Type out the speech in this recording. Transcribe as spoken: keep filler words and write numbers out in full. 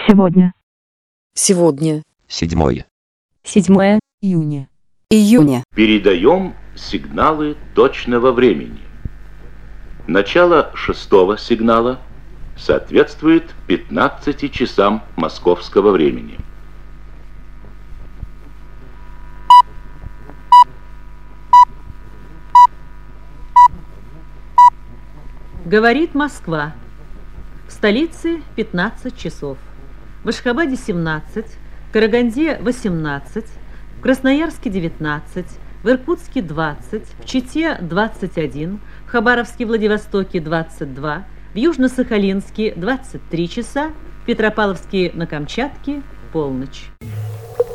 Сегодня. Сегодня. Седьмое. Седьмое июня. Июня. Передаем сигналы точного времени. Начало шестого сигнала соответствует пятнадцати часам московского времени. Говорит Москва. В столице пятнадцать часов. В Ашхабаде семнадцать, в Караганде восемнадцать, в Красноярске девятнадцать, в Иркутске двадцать, в Чите двадцать один, в Хабаровске, Владивостоке двадцать два, в Южно-Сахалинске двадцать три часа, в Петропавловске на Камчатке полночь.